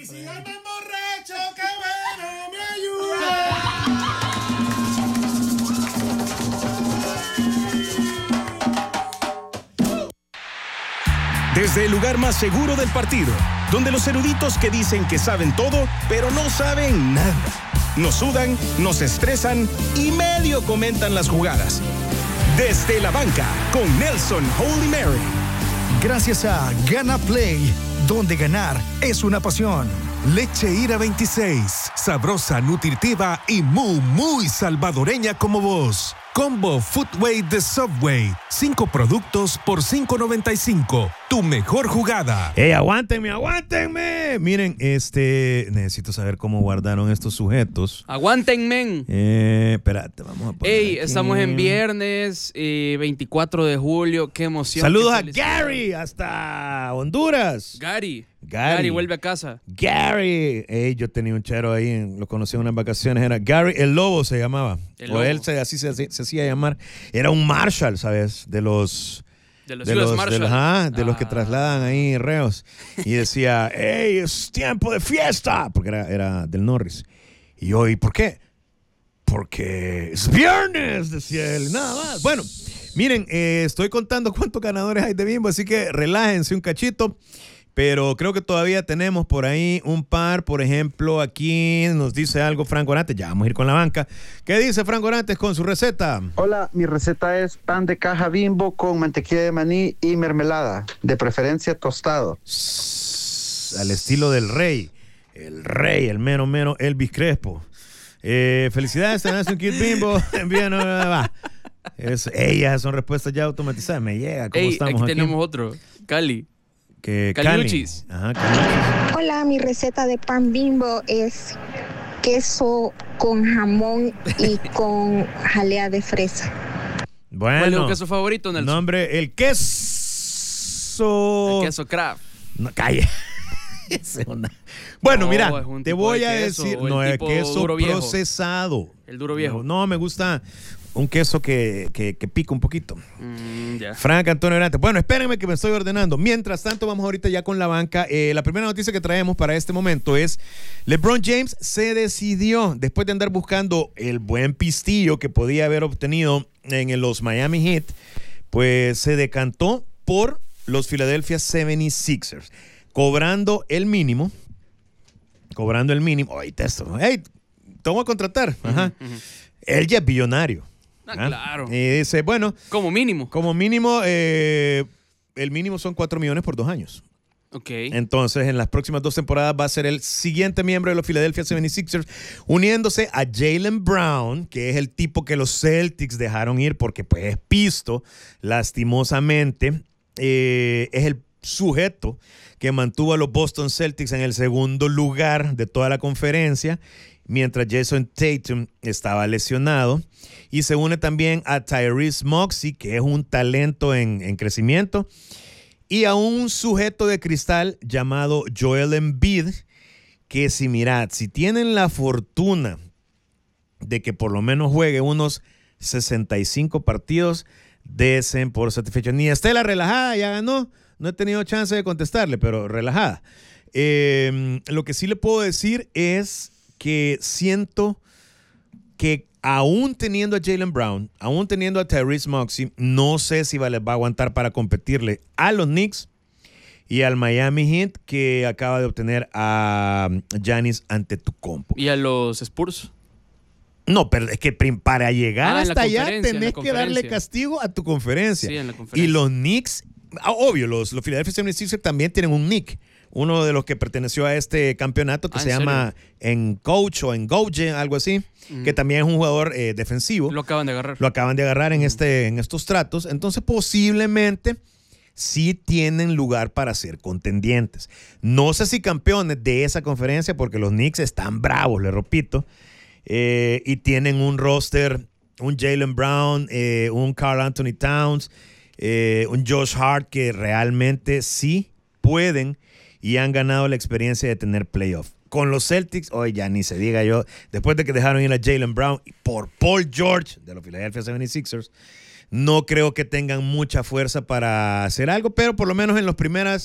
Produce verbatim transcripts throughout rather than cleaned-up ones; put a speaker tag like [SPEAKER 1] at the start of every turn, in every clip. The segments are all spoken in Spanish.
[SPEAKER 1] si yo me emborracho, qué bueno me ayuda.
[SPEAKER 2] Desde el lugar más seguro del partido, donde los eruditos que dicen que saben todo, pero no saben nada. Nos sudan, nos estresan y medio comentan las jugadas. Desde la banca, con Nelson Holy Mary.
[SPEAKER 3] Gracias a Gana Play, donde ganar es una pasión. Leche Ira veintiséis, sabrosa, nutritiva y muy, muy salvadoreña como vos. Combo Footway de Subway. Cinco productos por cinco noventa y cinco. Tu mejor jugada.
[SPEAKER 4] ¡Ey, aguántenme, aguántenme! Miren, este... Necesito saber cómo guardaron estos sujetos.
[SPEAKER 5] ¡Aguántenme!
[SPEAKER 4] Eh, espérate, vamos a poner
[SPEAKER 5] Ey,
[SPEAKER 4] aquí.
[SPEAKER 5] estamos en viernes, eh, veinticuatro de julio. ¡Qué emoción!
[SPEAKER 4] Saludos
[SPEAKER 5] qué
[SPEAKER 4] a
[SPEAKER 5] felicidad.
[SPEAKER 4] Gary hasta Honduras.
[SPEAKER 5] Gary.
[SPEAKER 4] Gary.
[SPEAKER 5] Gary vuelve a casa.
[SPEAKER 4] Gary. Ey, yo tenía un chero ahí, en- lo conocí en unas vacaciones. Era Gary el Lobo, se llamaba.
[SPEAKER 5] El
[SPEAKER 4] o
[SPEAKER 5] Lobo.
[SPEAKER 4] él se, así se, se hacía llamar. Era un Marshall, ¿sabes? De los...
[SPEAKER 5] De los
[SPEAKER 4] de
[SPEAKER 5] U S
[SPEAKER 4] los,
[SPEAKER 5] Marshall.
[SPEAKER 4] de, los- ajá, de los que
[SPEAKER 5] Ah.
[SPEAKER 4] trasladan ahí reos. Y decía, ¡Ey, es tiempo de fiesta! Porque era, era del Norris. Y yo, ¿y por qué? Porque es viernes, decía él. Nada más. Bueno, miren, eh, estoy contando cuántos ganadores hay de Bimbo, así que relájense un cachito. Pero creo que todavía tenemos por ahí un par. Por ejemplo, aquí nos dice algo Franco Orantes. Ya vamos a ir con la banca. ¿Qué dice Franco Orantes con su receta?
[SPEAKER 6] Hola, mi receta es pan de caja Bimbo con mantequilla de maní y mermelada, de preferencia tostado.
[SPEAKER 4] Al estilo del rey. El rey, el mero mero Elvis Crespo. Eh, felicidades, tenés un kit Bimbo. Envíanos, va. Es, ellas son respuestas ya automatizadas. Me llega. ¿Cómo
[SPEAKER 5] Ey,
[SPEAKER 4] estamos
[SPEAKER 5] aquí
[SPEAKER 4] aquí?
[SPEAKER 5] tenemos otro. Cali.
[SPEAKER 4] Que
[SPEAKER 5] Caliuchis.
[SPEAKER 4] Cali. Ajá, Caliuchis.
[SPEAKER 7] Hola, mi receta de pan Bimbo es queso con jamón y con jalea de fresa.
[SPEAKER 4] Bueno.
[SPEAKER 5] ¿Cuál es tu queso favorito, Nelson?
[SPEAKER 4] Nombre, el queso.
[SPEAKER 5] El queso Kraft.
[SPEAKER 4] No, calle. Ese es una- Bueno,
[SPEAKER 5] No,
[SPEAKER 4] mira,
[SPEAKER 5] es un
[SPEAKER 4] te
[SPEAKER 5] tipo
[SPEAKER 4] voy
[SPEAKER 5] de
[SPEAKER 4] a
[SPEAKER 5] queso,
[SPEAKER 4] decir,
[SPEAKER 5] o el
[SPEAKER 4] no, es
[SPEAKER 5] tipo
[SPEAKER 4] queso
[SPEAKER 5] duro viejo.
[SPEAKER 4] procesado.
[SPEAKER 5] El duro viejo.
[SPEAKER 4] No, no, me gusta un queso que, que, que pica un poquito.
[SPEAKER 5] Mm, ya.
[SPEAKER 4] Frank Antonio Orante. Bueno, espérenme que me estoy ordenando. Mientras tanto, vamos ahorita ya con la banca. Eh, la primera noticia que traemos para este momento es LeBron James se decidió, después de andar buscando el buen pistillo que podía haber obtenido en los Miami Heat, pues se decantó por los Philadelphia setenta y seis ers, cobrando el mínimo. Cobrando el mínimo. Oíste esto. Hey, te voy a contratar. Ajá.
[SPEAKER 5] Ujú, ujú.
[SPEAKER 4] Él ya es billonario.
[SPEAKER 5] Ah,
[SPEAKER 4] ¿ah?
[SPEAKER 5] claro.
[SPEAKER 4] Y dice, bueno,
[SPEAKER 5] Como mínimo.
[SPEAKER 4] como mínimo, eh, el mínimo son cuatro millones por dos años.
[SPEAKER 5] Ok.
[SPEAKER 4] Entonces, en las próximas dos temporadas va a ser el siguiente miembro de los Philadelphia setenta y seis ers, uniéndose a Jaylen Brown, que es el tipo que los Celtics dejaron ir porque pues es pisto, lastimosamente. Eh, es el sujeto que mantuvo a los Boston Celtics en el segundo lugar de toda la conferencia, mientras Jason Tatum estaba lesionado. Y se une también a Tyrese Maxey, que es un talento en, en crecimiento, y a un sujeto de cristal llamado Joel Embiid, que si mirad, si tienen la fortuna de que por lo menos juegue unos sesenta y cinco partidos, desen por satisfecho. Ni Estela relajada, ya ganó. No he tenido chance de contestarle, pero relajada. Eh, lo que sí le puedo decir es que siento que aún teniendo a Jaylen Brown, aún teniendo a Tyrese Maxey, no sé si va, les va a aguantar para competirle a los Knicks y al Miami Heat, que acaba de obtener a Giannis Antetokounmpo.
[SPEAKER 5] ¿Y a los Spurs?
[SPEAKER 4] No, pero es que prim- para llegar
[SPEAKER 5] Ah, en la
[SPEAKER 4] hasta allá
[SPEAKER 5] conferencia, en la
[SPEAKER 4] tenés que darle
[SPEAKER 5] conferencia.
[SPEAKER 4] castigo a tu conferencia.
[SPEAKER 5] Sí, en la conferencia.
[SPEAKER 4] Y los Knicks, ah, obvio, los, los Philadelphia setenta y seis ers también tienen un Knick, uno de los que perteneció a este campeonato que
[SPEAKER 5] Ah,
[SPEAKER 4] se
[SPEAKER 5] ¿en
[SPEAKER 4] llama Encoach o Engoje, algo así,
[SPEAKER 5] Mm.
[SPEAKER 4] que también es un jugador eh, defensivo.
[SPEAKER 5] Lo acaban de agarrar.
[SPEAKER 4] Lo acaban de agarrar en, este, en estos tratos. Entonces, posiblemente sí tienen lugar para ser contendientes. No sé si campeones de esa conferencia, porque los Knicks están bravos, le repito, eh, y tienen un roster, un Jaylen Brown, eh, un Karl Anthony Towns, eh, un Josh Hart, que realmente sí pueden y han ganado la experiencia de tener playoff. Con los Celtics, hoy ya ni se diga yo, después de que dejaron ir a Jaylen Brown por Paul George de los Philadelphia setenta y seis ers, no creo que tengan mucha fuerza para hacer algo, pero por lo menos en las primeras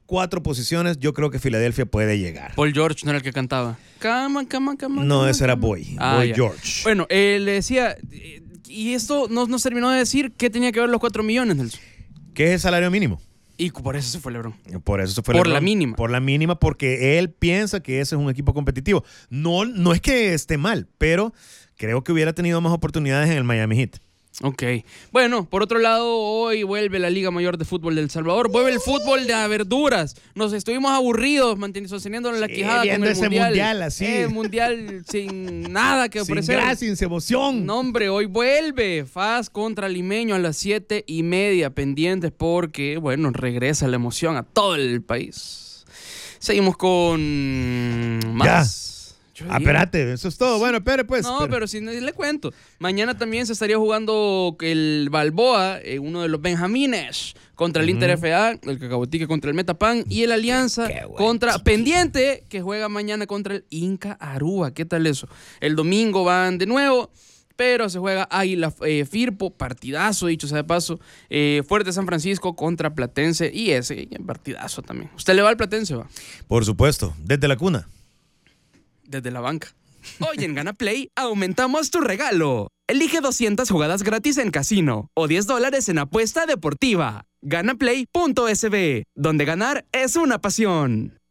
[SPEAKER 4] cuatro posiciones, yo creo que Filadelfia puede llegar.
[SPEAKER 5] Paul George no era el que cantaba. Cama, cama, cama.
[SPEAKER 4] No,
[SPEAKER 5] cama,
[SPEAKER 4] ese era
[SPEAKER 5] cama.
[SPEAKER 4] Boy,
[SPEAKER 5] Ah,
[SPEAKER 4] Boy
[SPEAKER 5] ya.
[SPEAKER 4] George.
[SPEAKER 5] Bueno, eh, le decía, eh, y esto no nos terminó de decir qué tenía que ver los cuatro millones, Nelson.
[SPEAKER 4] ¿Qué es el salario mínimo?
[SPEAKER 5] Y por eso se fue LeBron.
[SPEAKER 4] Por eso se fue
[SPEAKER 5] Por
[SPEAKER 4] LeBron.
[SPEAKER 5] la mínima.
[SPEAKER 4] Por la mínima, porque él piensa que ese es un equipo competitivo. No, no es que esté mal, pero creo que hubiera tenido más oportunidades en el Miami Heat.
[SPEAKER 5] Ok. Bueno, por otro lado, hoy vuelve la Liga Mayor de Fútbol de El Salvador. Vuelve el fútbol de verduras. Nos estuvimos aburridos manteniendo sosteniendo la
[SPEAKER 4] Sí,
[SPEAKER 5] quijada con
[SPEAKER 4] viendo
[SPEAKER 5] el
[SPEAKER 4] ese
[SPEAKER 5] mundial.
[SPEAKER 4] mundial así.
[SPEAKER 5] Eh, mundial sin nada que
[SPEAKER 4] Sin
[SPEAKER 5] ofrecer.
[SPEAKER 4] gracia, sin emoción.
[SPEAKER 5] No, hombre, hoy vuelve F A S contra Limeño a las siete y media. Pendientes porque, bueno, regresa la emoción a todo el país. Seguimos con más. Yo
[SPEAKER 4] Ah,
[SPEAKER 5] digo-
[SPEAKER 4] espérate, eso es todo. Bueno, espere pues.
[SPEAKER 5] No,
[SPEAKER 4] espere.
[SPEAKER 5] pero si no, le cuento. Mañana también se estaría jugando el Balboa, eh, uno de los Benjamines, contra el Inter F A, el Cacabotique contra el Metapan y el Alianza
[SPEAKER 4] Qué bueno,
[SPEAKER 5] contra
[SPEAKER 4] chiqui.
[SPEAKER 5] Pendiente, que juega mañana contra el Inca Aruba. ¿Qué tal eso? El domingo van de nuevo, pero se juega Águila eh, Firpo, partidazo, dicho sea de paso. Eh, Fuerte San Francisco contra Platense y ese, partidazo también. ¿Usted le va al Platense, va?
[SPEAKER 4] Por supuesto, desde la cuna.
[SPEAKER 5] Desde la banca. Hoy en Gana Play aumentamos tu regalo. Elige doscientas jugadas gratis en casino o diez dólares en apuesta deportiva. Ganaplay punto es be, donde ganar es una pasión.